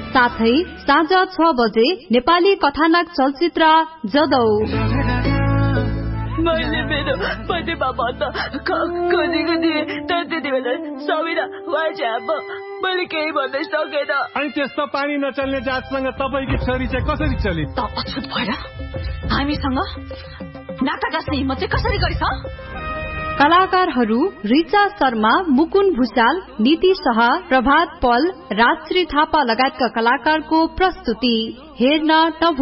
साथै साँझ 6 बजे नेपाली कथानक चलचित्र जदौ। मैले मेरो पतिमा भन्दा खोजेको थिएँ तर त्यति बेला सबिना मैले केही भन्दै सकेन। अनि त्यस्तो पानी नचल्ने जातसँग तपाईकी छोरी चाहिँ कसरी चली? त अछुत भएर हामीसँग नाता गाँस्ने हिम्मत चाहिँ कसरी गरिस्? कलाकारहरू रिचा शर्मा, मुकुन भुषाल, नीति शाह, प्रभात पल, राजश्री थापा लगायतका कलाकारको प्रस्तुति हेर्न